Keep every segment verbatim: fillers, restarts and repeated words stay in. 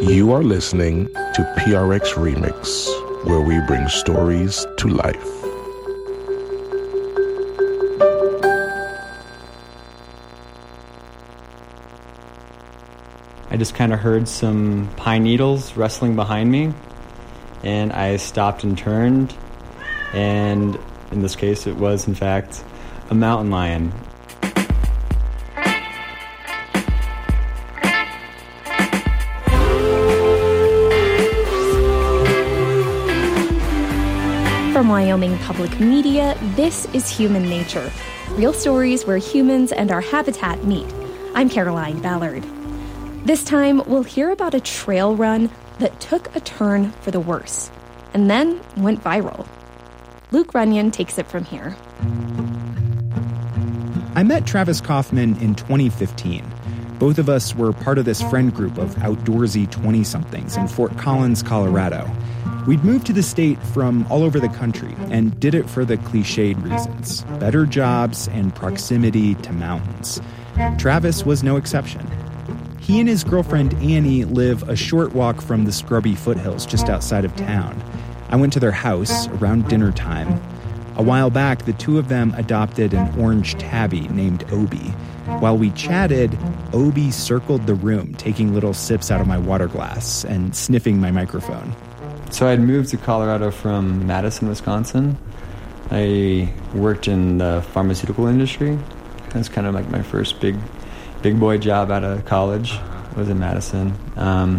You are listening to P R X Remix, where we bring stories to life. I just kind of heard some pine needles rustling behind me, and I stopped and turned, and in this case it was in fact a mountain lion. From Wyoming Public Media, this is Human Nature, real stories where humans and our habitat meet. I'm Caroline Ballard. This time, we'll hear about a trail run that took a turn for the worse, and then went viral. Luke Runyon takes it from here. I met Travis Kaufman in twenty fifteen. Both of us were part of this friend group of outdoorsy twenty-somethings in Fort Collins, Colorado. We'd moved to the state from all over the country and did it for the cliched reasons: better jobs and proximity to mountains. Travis was no exception. He and his girlfriend Annie live a short walk from the scrubby foothills just outside of town. I went to their house around dinner time. A while back, the two of them adopted an orange tabby named Obi. While we chatted, Obi circled the room, taking little sips out of my water glass and sniffing my microphone. So I'd moved to Colorado from Madison, Wisconsin. I worked in the pharmaceutical industry. That's kind of like my first big big boy job out of college was in Madison. Um,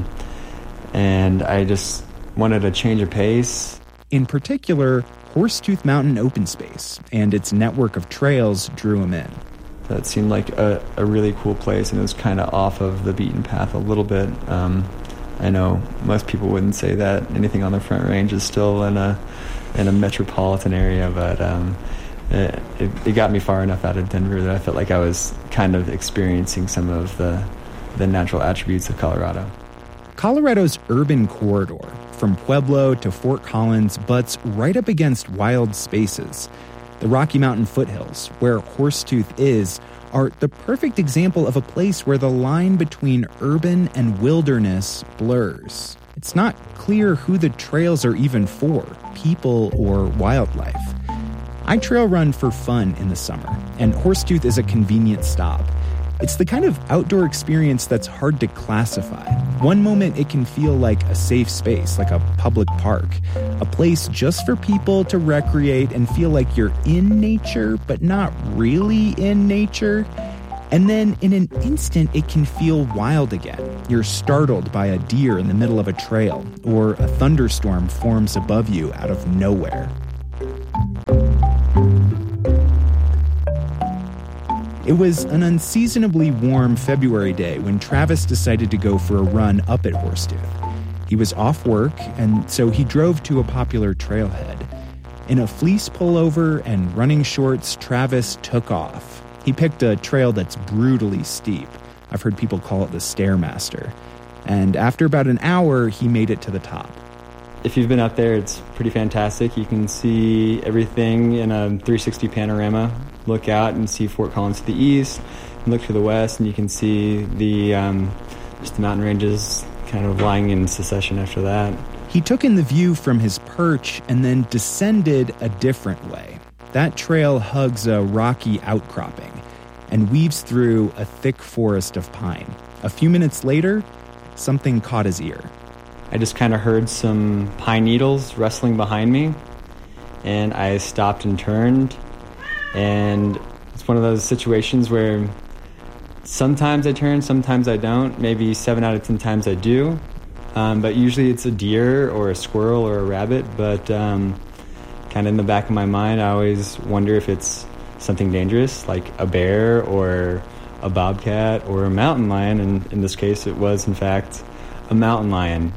and I just wanted a change of pace. In particular, Horsetooth Mountain Open Space and its network of trails drew him in. That seemed like a, a really cool place, and it was kind of off of the beaten path a little bit. Um, I know most people wouldn't say that anything on the Front Range is still in a in a metropolitan area, but um, it, it, it got me far enough out of Denver that I felt like I was kind of experiencing some of the the natural attributes of Colorado. Colorado's urban corridor, from Pueblo to Fort Collins, butts right up against wild spaces. The Rocky Mountain foothills, where Horsetooth is, are the perfect example of a place where the line between urban and wilderness blurs. It's not clear who the trails are even for, people or wildlife. I trail run for fun in the summer, and Horsetooth is a convenient stop. It's the kind of outdoor experience that's hard to classify. One moment it can feel like a safe space, like a public park, a place just for people to recreate and feel like you're in nature, but not really in nature. And then in an instant, it can feel wild again. You're startled by a deer in the middle of a trail, or a thunderstorm forms above you out of nowhere. It was an unseasonably warm February day when Travis decided to go for a run up at Horsetooth. He was off work, and so he drove to a popular trailhead. In a fleece pullover and running shorts, Travis took off. He picked a trail that's brutally steep. I've heard people call it the Stairmaster. And after about an hour, he made it to the top. If you've been up there, it's pretty fantastic. You can see everything in a three sixty panorama. Look out and see Fort Collins to the east, and look to the west, and you can see the um, just the mountain ranges kind of lying in succession after that. He took in the view from his perch and then descended a different way. That trail hugs a rocky outcropping and weaves through a thick forest of pine. A few minutes later, something caught his ear. I just kind of heard some pine needles rustling behind me, and I stopped and turned. And it's one of those situations where sometimes I turn, sometimes I don't. Maybe seven out of ten times I do. Um, but usually it's a deer or a squirrel or a rabbit. But um, kind of in the back of my mind, I always wonder if it's something dangerous, like a bear or a bobcat or a mountain lion. And in this case, it was, in fact, a mountain lion.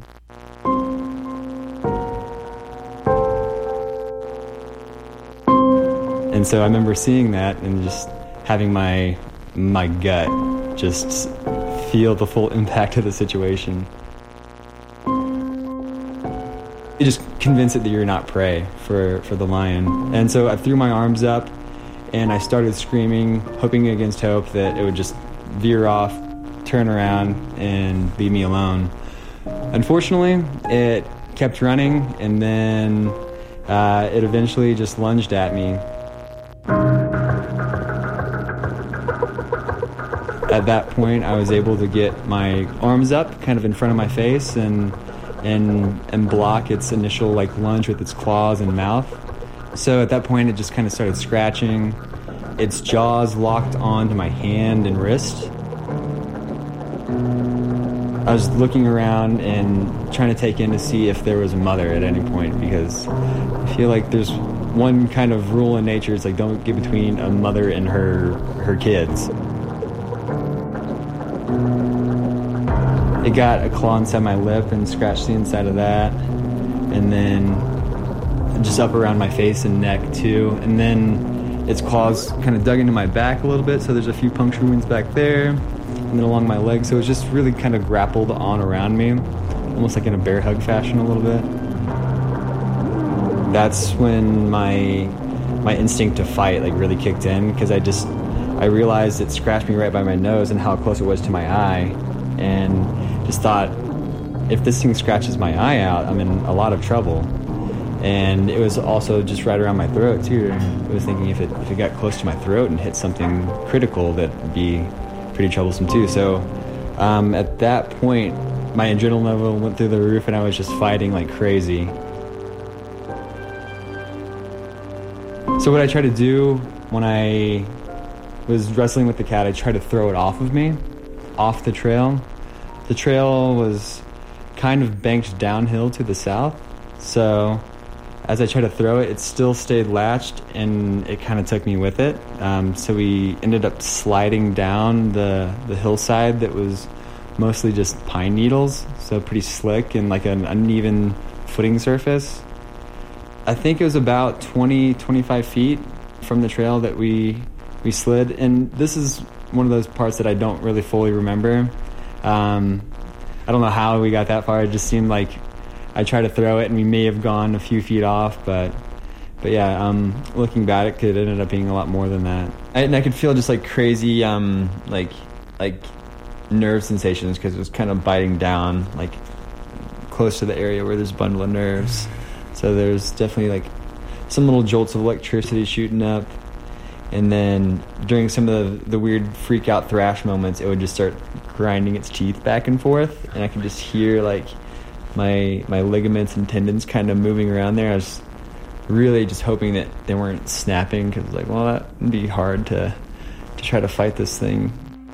And so I remember seeing that and just having my my gut just feel the full impact of the situation. You just convince it that you're not prey for, for the lion. And so I threw my arms up and I started screaming, hoping against hope that it would just veer off, turn around, and leave me alone. Unfortunately, it kept running, and then uh, it eventually just lunged at me. At that point, I was able to get my arms up kind of in front of my face and and and block its initial like lunge with its claws and mouth. So at that point, it just kind of started scratching. Its jaws locked onto my hand and wrist. I was looking around and trying to take in to see if there was a mother at any point, because I feel like there's one kind of rule in nature. It's like, don't get between a mother and her her kids. It got a claw inside my lip and scratched the inside of that, and then just up around my face and neck too. And then its claws kind of dug into my back a little bit, so there's a few puncture wounds back there, and then along my legs. So it was just really kind of grappled on around me, almost like in a bear hug fashion a little bit. That's when my my instinct to fight like really kicked in, because I just I realized it scratched me right by my nose and how close it was to my eye, and just thought, if this thing scratches my eye out, I'm in a lot of trouble. And it was also just right around my throat too. I was thinking if it if it got close to my throat and hit something critical, that would be pretty troublesome too. So um, at that point, my adrenaline level went through the roof, and I was just fighting like crazy. So what I tried to do when I was wrestling with the cat, I tried to throw it off of me, off the trail. The trail was kind of banked downhill to the south, so as I tried to throw it, it still stayed latched, and it kind of took me with it. Um, so we ended up sliding down the, the hillside that was mostly just pine needles, so pretty slick and like an uneven footing surface. I think it was about twenty, twenty-five feet from the trail that we we slid, and this is one of those parts that I don't really fully remember. Um, I don't know how we got that far. It just seemed like I tried to throw it, and we may have gone a few feet off, but but yeah, um, looking back, it ended up being a lot more than that. I, and I could feel just like crazy, um, like like nerve sensations, because it was kind of biting down, like close to the area where there's a bundle of nerves. So there's definitely like some little jolts of electricity shooting up. And then during some of the, the weird freak out thrash moments, it would just start grinding its teeth back and forth, and I could just hear like my my ligaments and tendons kind of moving around there. I was really just hoping that they weren't snapping, because like, well, that would be hard to to try to fight this thing.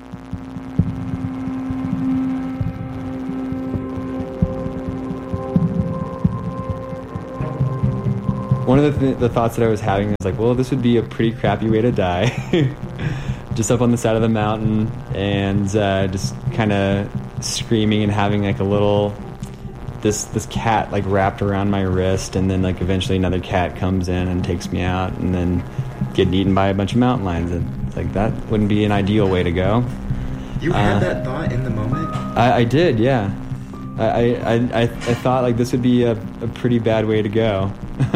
One of the, th- the thoughts that I was having was like, well, this would be a pretty crappy way to die. Just up on the side of the mountain, and uh, just kind of screaming and having like a little, this this cat like wrapped around my wrist, and then like eventually another cat comes in and takes me out, and then getting eaten by a bunch of mountain lions. And it's like, that wouldn't be an ideal way to go. You had uh, that thought in the moment? I, I did, yeah. I, I, I, I thought like this would be a, a pretty bad way to go.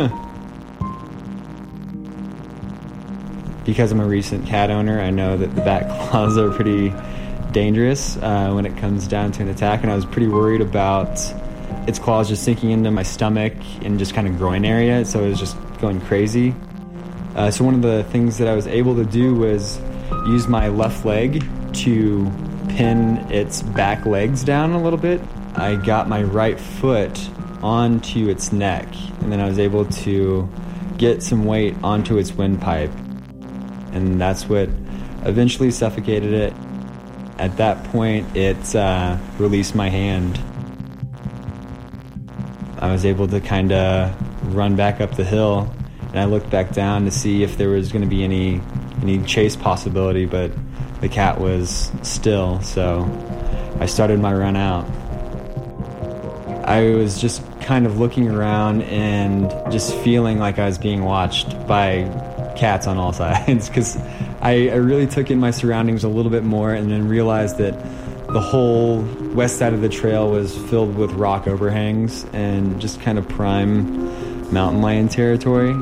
Because I'm a recent cat owner, I know that the bat claws are pretty dangerous uh, when it comes down to an attack, and I was pretty worried about its claws just sinking into my stomach and just kind of groin area, so it was just going crazy. Uh, so one of the things that I was able to do was use my left leg to pin its back legs down a little bit. I got my right foot onto its neck, and then I was able to get some weight onto its windpipe. And that's what eventually suffocated it. At that point, it uh, released my hand. I was able to kind of run back up the hill, and I looked back down to see if there was going to be any any chase possibility, but the cat was still, so I started my run out. I was just kind of looking around and just feeling like I was being watched by cats on all sides, because I, I really took in my surroundings a little bit more, and then realized that the whole west side of the trail was filled with rock overhangs and just kind of prime mountain lion territory.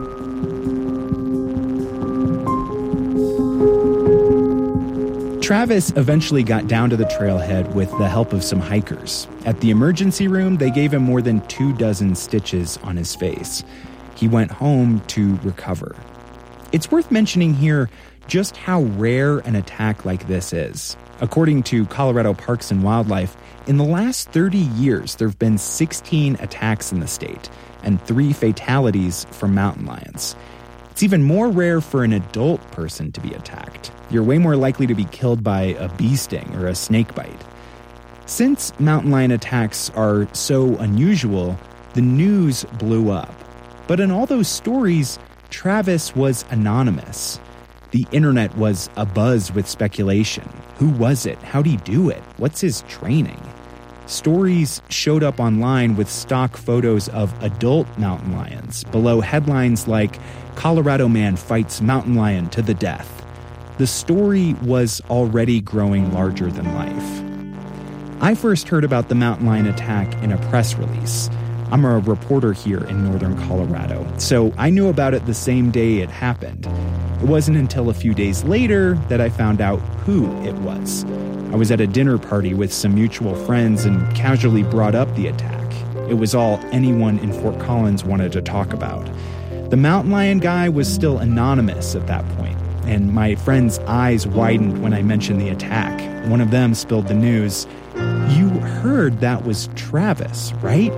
Travis eventually got down to the trailhead with the help of some hikers. At the emergency room, they gave him more than two dozen stitches on his face. He went home to recover. It's worth mentioning here just how rare an attack like this is. According to Colorado Parks and Wildlife, in the last thirty years, there have been sixteen attacks in the state and three fatalities from mountain lions. It's even more rare for an adult person to be attacked. You're way more likely to be killed by a bee sting or a snake bite. Since mountain lion attacks are so unusual, the news blew up. But in all those stories, Travis was anonymous. The internet was abuzz with speculation. Who was it? How'd he do it? What's his training? Stories showed up online with stock photos of adult mountain lions below headlines like, "Colorado man fights mountain lion to the death." The story was already growing larger than life. I first heard about the mountain lion attack in a press release. I'm a reporter here in northern Colorado, so I knew about it the same day it happened. It wasn't until a few days later that I found out who it was. I was at a dinner party with some mutual friends and casually brought up the attack. It was all anyone in Fort Collins wanted to talk about. The mountain lion guy was still anonymous at that point, and my friends' eyes widened when I mentioned the attack. One of them spilled the news. "You heard that was Travis, right?"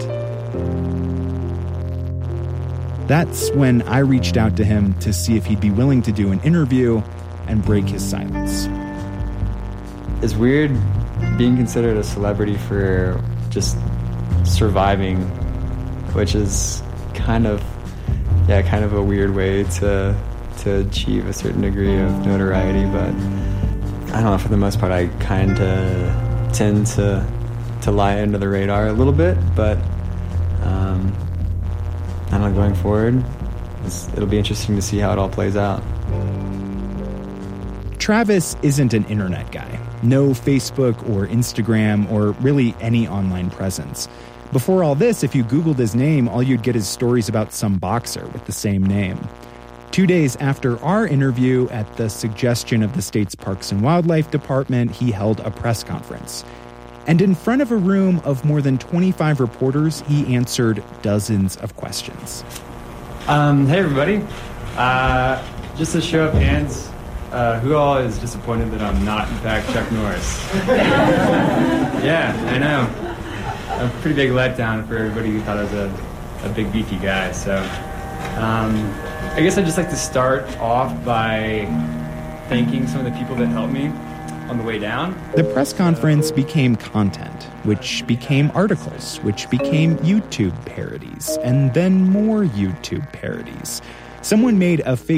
That's when I reached out to him to see if he'd be willing to do an interview and break his silence. It's weird being considered a celebrity for just surviving, which is kind of, yeah, kind of a weird way to to achieve a certain degree of notoriety. But I don't know, for the most part, I kind of tend to to lie under the radar a little bit. But um, I don't know, going forward, it's, it'll be interesting to see how it all plays out. Travis isn't an internet guy. No Facebook or Instagram or really any online presence. Before all this, if you Googled his name, all you'd get is stories about some boxer with the same name. Two days after our interview, at the suggestion of the state's Parks and Wildlife Department, he held a press conference. And in front of a room of more than twenty-five reporters, he answered dozens of questions. Um, hey, everybody. Uh, just a show of hands. Uh, who all is disappointed that I'm not, in fact, Chuck Norris? Yeah, I know. A pretty big letdown for everybody who thought I was a, a big, beefy guy. So um, I guess I'd just like to start off by thanking some of the people that helped me on the way down. The press conference became content, which became articles, which became YouTube parodies, and then more YouTube parodies. Someone made a fake